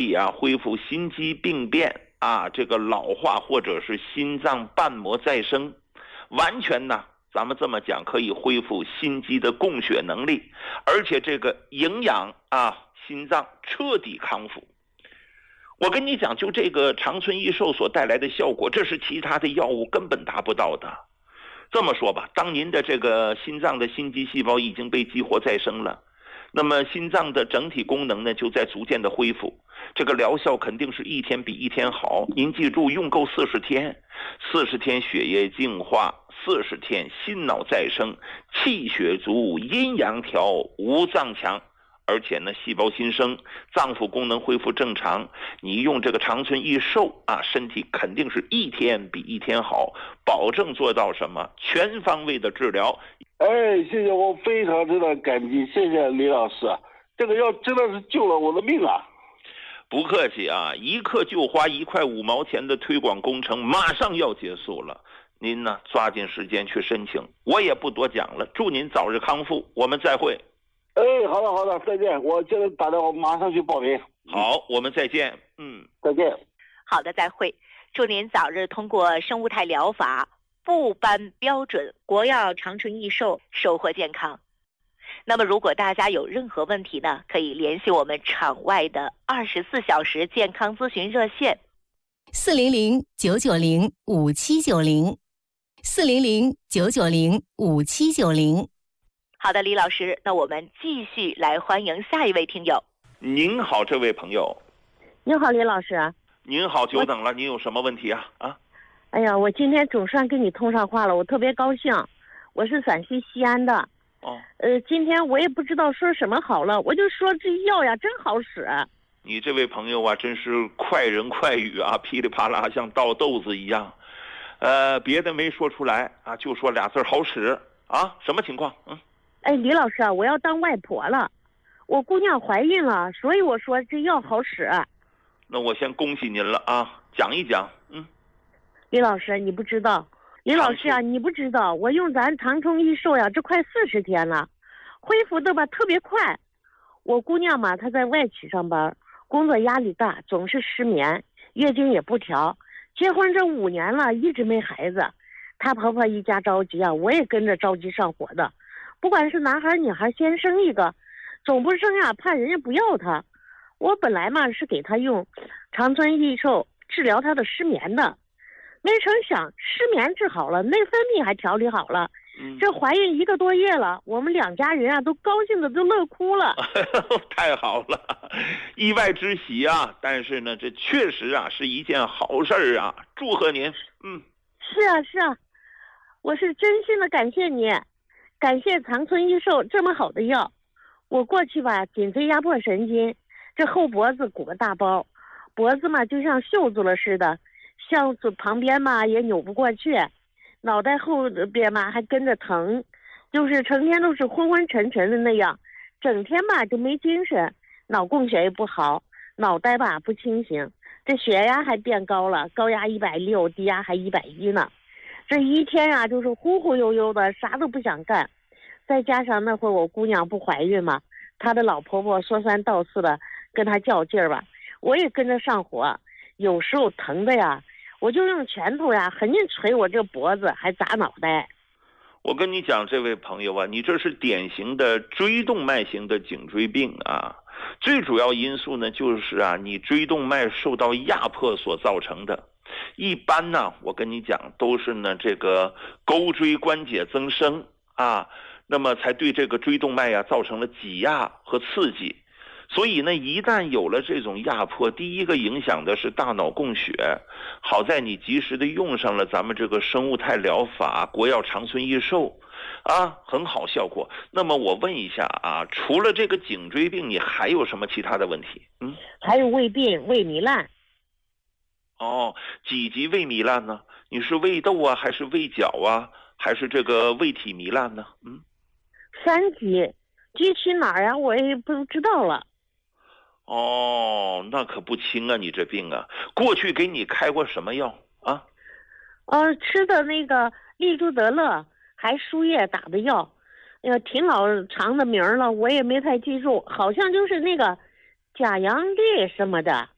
以啊恢复心肌病变啊，这个老化或者是心脏瓣膜再生，完全呢咱们这么讲可以恢复心肌的供血能力，而且这个营养啊心脏彻底康复。我跟你讲，就这个长春益寿所带来的效果，这是其他的药物根本达不到的。这么说吧，当您的这个心脏的心肌细胞已经被激活再生了，那么心脏的整体功能呢就在逐渐的恢复，这个疗效肯定是一天比一天好。您记住，用够40天，40天血液净化，40天心脑再生，气血足，阴阳调，五脏强，而且呢细胞新生，脏腑功能恢复正常。你用这个长春益寿啊，身体肯定是一天比一天好，保证做到什么全方位的治疗。 谢谢，我非常的感激，谢谢李老师，这个药真的是救了我的命啊！ 不客气啊，一克就花1块5毛钱的推广工程马上要结束了，您呢抓紧时间去申请，我也不多讲了，祝您早日康复，我们再会。 好的，再见，我现在打电话马上去报名。 好，我们再见。 再见。 好的，再会，祝您早日通过生物态疗法部颁标准国药长春益寿，收获健康。那么如果大家有任何问题呢，可以联系我们场外的24小时健康咨询热线 400-990-5790，400-990-5790。 好的，李老师，那我们继续来欢迎下一位听友。 您好，这位朋友。 你好，李老师。 您好，久等了，您有什么问题啊？ 哎呀，我今天总算跟你通上话了，我特别高兴。我是陕西西安的。今天我也不知道说什么好了，我就说这药呀真好使。 你这位朋友啊，真是快人快语啊，噼里啪啦像倒豆子一样。别的没说出来啊，就说俩字好使啊。什么情况？ 李老师啊，我要当外婆了，我姑娘怀孕了，所以我说这药好使。 那我先恭喜您了啊，讲一讲。 李老师，你不知道，李老师啊，你不知道，我用咱长春益寿呀，这快40天了，恢复的吧特别快。我姑娘嘛，她在外企上班，工作压力大，总是失眠，月经也不调，结婚这5年了，一直没孩子。她婆婆一家着急啊，我也跟着着急上火的。不管是男孩女孩，先生一个，总不生呀，怕人家不要她。我本来嘛是给她用长春益寿治疗她的失眠的，没成想失眠治好了，内分泌还调理好了。这怀孕1个多月了，我们2家人啊都高兴的都乐哭了。 太好了，意外之喜啊！但是呢，这确实啊是一件好事啊，祝贺您。 是啊，我是真心的感谢你，感谢长春益寿这么好的药。我过去吧颈椎压迫神经，这后脖子鼓个大包，脖子嘛就像锈住了似的，向旁边嘛也扭不过去，脑袋后边嘛还跟着疼，就是成天都是昏昏沉沉的那样，整天吧就没精神，脑供血也不好，脑袋吧不清醒，这血压还变高了，高压160，低压还110呢。这一天啊就是忽忽悠悠的，啥都不想干。再加上那会儿我姑娘不怀孕嘛，她的老婆婆说三道四的跟她较劲儿吧，我也跟着上火，有时候疼的呀，我就用拳头呀狠劲捶我这脖子，还砸脑袋。 我跟你讲，这位朋友啊，你这是典型的椎动脉型的颈椎病啊。最主要因素呢，就是啊，你椎动脉受到压迫所造成的。一般呢，我跟你讲，都是呢这个钩椎关节增生啊，那么才对这个椎动脉呀造成了挤压和刺激。所以呢，一旦有了这种压迫，第一个影响的是大脑供血。好在你及时的用上了咱们这个生物态疗法国药长春益寿啊，很好效果。那么我问一下啊，除了这个颈椎病，你还有什么其他的问题？ 还有胃病、胃糜烂。 几级胃糜烂呢？你是胃窦啊，还是胃角啊，还是这个胃体糜烂呢 ？3级，具体哪儿呀我也不知道了。 那可不轻啊，你这病啊，过去给你开过什么药啊？ 吃的那个利珠德乐，还输液打的药，挺老长的名了，我也没太记住，好像就是那个甲阳绿什么的。